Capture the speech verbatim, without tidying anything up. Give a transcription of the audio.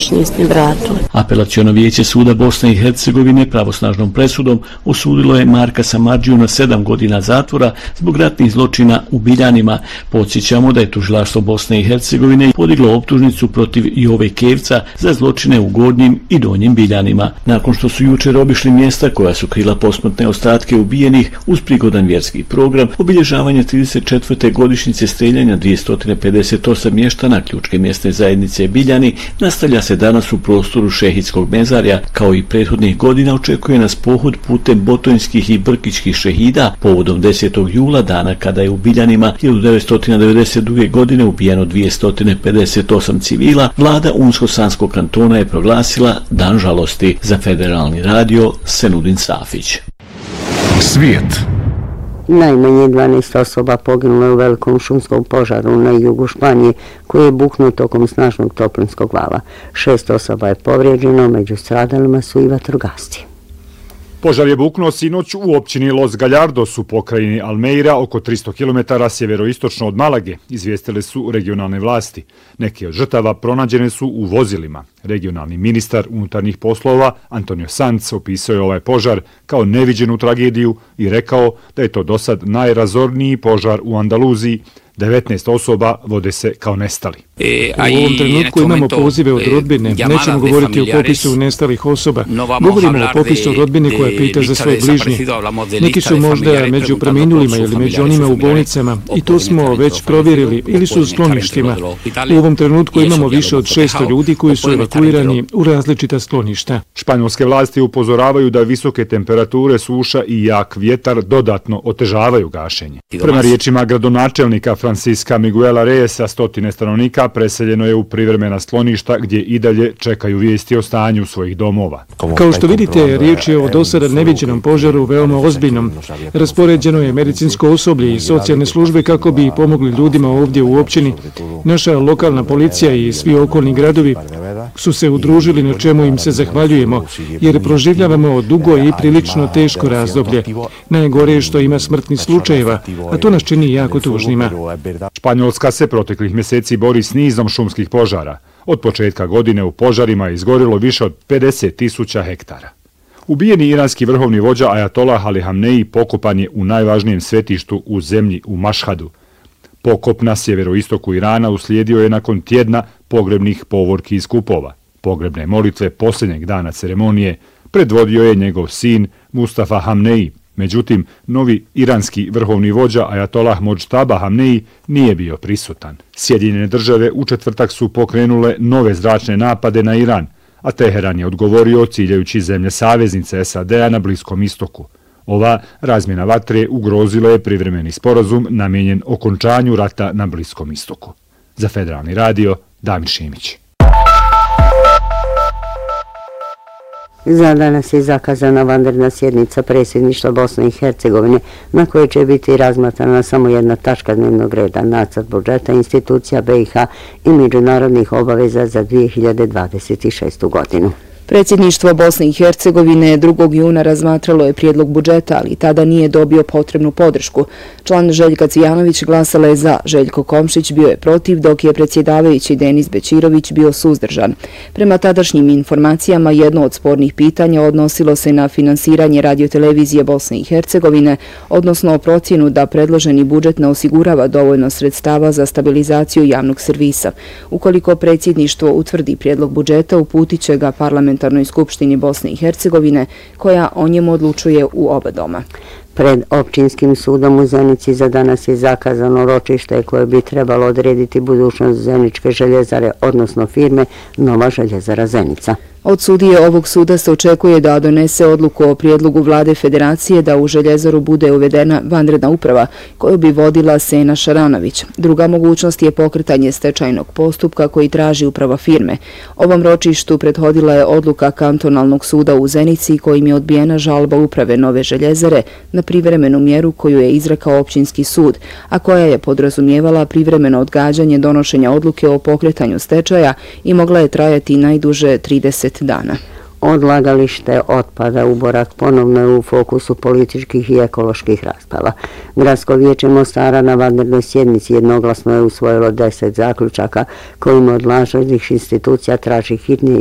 Apelaciono vijeće suda Bosne i Hercegovine pravosnažnom presudom osudilo je Marka Samardžiju na sedam godina zatvora zbog ratnih zločina u Biljanima. Podsjećamo da je tužilaštvo Bosne i Hercegovine podiglo optužnicu protiv Jove Kevca za zločine u Gornjim i Donjim Biljanima. Nakon što su jučer obišli mjesta koja su krila posmrtne ostatke ubijenih uz prigodan vjerski program obilježavanja trideset četvrte godišnjice streljanja dvjesto pedeset osam mještana Ključke mjesne zajednice Biljani, nastavlja se danas u prostoru šehidskog mezarja. Kao i prethodnih godina očekuje nas pohod putem botonjskih i brkičkih šehida povodom desetog jula, dana kada je u Biljanima hiljadu devetsto devedeset druge. godine ubijeno dvjesto pedeset osam civila. Vlada Unsko-Sanskog kantona je proglasila dan žalosti. Za Federalni radio Senudin Safić. Svijet. Najmanje dvanaest osoba poginulo je u velikom šumskom požaru na jugu Španije koji je buknuo tokom snažnog toplinskog vala. Šest osoba je povrijeđeno, među stradalima su i vatrogasci. Požar je buknuo sinoć u općini Los Gallardos u pokrajini Almeira, oko tristo kilometara sjeveroistočno od Malage, izvijestile su regionalne vlasti. Neke od žrtava pronađene su u vozilima. Regionalni ministar unutarnjih poslova Antonio Sanz opisao je ovaj požar kao neviđenu tragediju i rekao da je to dosad najrazorniji požar u Andaluziji. devetnaest osoba vode se kao nestali. U ovom trenutku imamo pozive od rodbine. Nećemo govoriti o popisu nestalih osoba. Govorimo o popisu rodbine koja pita za svoje bližnje. Neki su možda među preminulima ili među onima u bolnicama i to smo već provjerili ili su u skloništima. U ovom trenutku imamo više od šesto ljudi koji su evakuirani u različita skloništa. Španjolske vlasti upozoravaju da visoke temperature, suša i jak vjetar dodatno otežavaju gašenje. Prema riječima gradonačelnika Francisca Miguela Reyesa, stotine stanovnika preseljeno je u privremena skloništa gdje i dalje čekaju vijesti o stanju svojih domova. Kao što vidite, riječ je o dosada neviđenom požaru, veoma ozbiljnom. Raspoređeno je medicinsko osoblje i socijalne službe kako bi pomogli ljudima ovdje u općini. Naša lokalna policija i svi okolni gradovi su se udružili, na čemu im se zahvaljujemo, jer proživljavamo dugo i prilično teško razdoblje. Najgore je što ima smrtnih slučajeva, a to nas čini jako tužnima. Španjolska se proteklih mjeseci bori s nizom šumskih požara. Od početka godine u požarima je izgorilo više od pedeset tisuća hektara. Ubijeni iranski vrhovni vođa Ajatolah Ali Hamneji pokopan je u najvažnijem svetištu u zemlji, u Mašhadu. Pokop na sjeveroistoku Irana uslijedio je nakon tjedna pogrebnih povorki i skupova. Pogrebne molitve posljednjeg dana ceremonije predvodio je njegov sin Mustafa Hamneji. Međutim, novi iranski vrhovni vođa Ajatolah Modžtaba Hamneji nije bio prisutan. Sjedinjene države u četvrtak su pokrenule nove zračne napade na Iran, a Teheran je odgovorio ciljajući zemlje saveznice S A D-a na Bliskom istoku. Ova razmjena vatre ugrozila je privremeni sporazum namijenjen okončanju rata na Bliskom istoku. Za Federalni radio, Damir Šimić. Za danas je zakazana vanredna sjednica predsjedništva Bosne i Hercegovine, na kojoj će biti razmatrana samo jedna tačka dnevnog reda, nacrt budžeta institucija B i H i međunarodnih obaveza za dvije hiljade dvadeset šestu. godinu. Predsjedništvo Bosne i Hercegovine drugog juna razmatralo je prijedlog budžeta, ali tada nije dobio potrebnu podršku. Član Željka Cvijanović glasala je za, Željko Komšić bio je protiv, dok je predsjedavajući Denis Bećirović bio suzdržan. Prema tadašnjim informacijama, jedno od spornih pitanja odnosilo se na finansiranje radiotelevizije Bosne i Hercegovine, odnosno o procjenu da predloženi budžet ne osigurava dovoljno sredstava za stabilizaciju javnog servisa. Ukoliko predsjedništvo utvrdi prijedlog budžeta, uputit će ga parlamentarnoj skupštini Bosne i Hercegovine, koja o njemu odlučuje u oba doma. Pred općinskim sudom u Zenici za danas je zakazano ročište koje bi trebalo odrediti budućnost Zeničke željezare, odnosno firme Nova željezara Zenica. Od sudije ovog suda se očekuje da donese odluku o prijedlogu vlade federacije da u željezaru bude uvedena vanredna uprava koju bi vodila Sena Šaranović. Druga mogućnost je pokretanje stečajnog postupka koji traži uprava firme. Ovom ročištu prethodila je odluka kantonalnog suda u Zenici kojim je odbijena žalba uprave Nove željezare na privremenu mjeru koju je izrekao općinski sud, a koja je podrazumijevala privremeno odgađanje donošenja odluke o pokretanju stečaja i mogla je trajati najduže trideset dana. Odlagalište otpada u Borak ponovno je u fokusu političkih i ekoloških rasprava. Gradsko vijeće Mostara na vanrednoj sjednici jednoglasno je usvojilo deset zaključaka kojima od nadležnih institucija traži hitnije